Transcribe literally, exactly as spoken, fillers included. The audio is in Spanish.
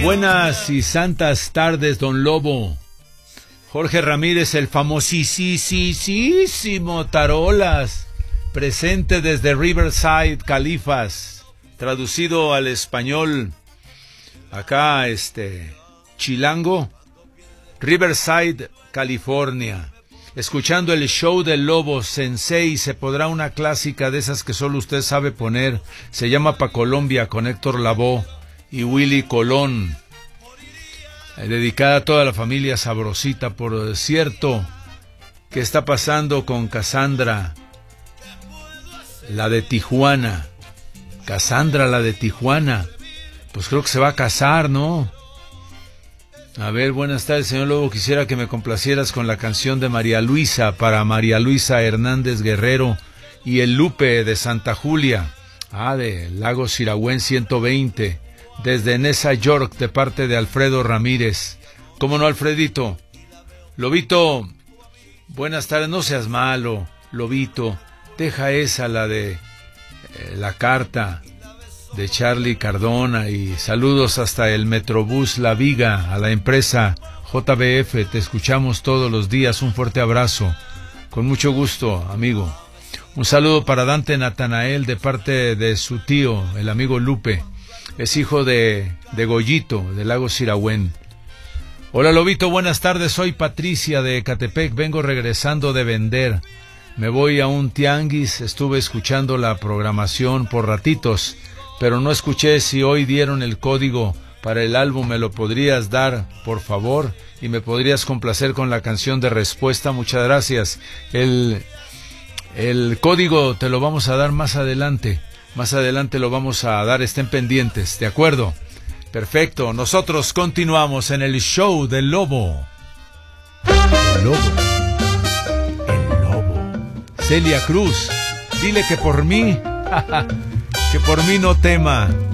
Buenas y santas tardes, don Lobo. Jorge Ramírez, el famosísimo Tarolas, presente desde Riverside, Califas, traducido al español, acá, este, chilango, Riverside, California. Escuchando el show del Lobo Sensei, se podrá una clásica de esas que solo usted sabe poner. Se llama Pa' Colombia, con Héctor Lavoe y Willy Colón. Eh, dedicada a toda la familia sabrosita. Por cierto, ¿qué está pasando con Cassandra, la de Tijuana? Cassandra, la de Tijuana. Pues creo que se va a casar, ¿no? A ver, buenas tardes, señor Lobo. Quisiera que me complacieras con la canción de María Luisa, para María Luisa Hernández Guerrero y el Lupe de Santa Julia. Ah, de Lago Siragüen ciento veinte. Desde Nesa, York, de parte de Alfredo Ramírez. ¿Cómo no, Alfredito? Lobito, buenas tardes, no seas malo, Lobito. Deja esa, la de eh, la carta de Charlie Cardona, y saludos hasta el Metrobús La Viga, a la empresa J B F. Te escuchamos todos los días. Un fuerte abrazo. Con mucho gusto, amigo. Un saludo para Dante Natanael de parte de su tío, el amigo Lupe. Es hijo de, de Goyito, de Lago Siragüen. Hola, Lobito, buenas tardes. Soy Patricia de Ecatepec. Vengo regresando de vender. Me voy a un tianguis. Estuve escuchando la programación por ratitos, pero no escuché si hoy dieron el código para el álbum. ¿Me lo podrías dar, por favor? Y me podrías complacer con la canción de respuesta. Muchas gracias. El, el código te lo vamos a dar más adelante. Más adelante lo vamos a dar. Estén pendientes, ¿de acuerdo? Perfecto. Nosotros continuamos en el show del Lobo. El Lobo. El Lobo. Celia Cruz, dile que por mí... que por mí no tema.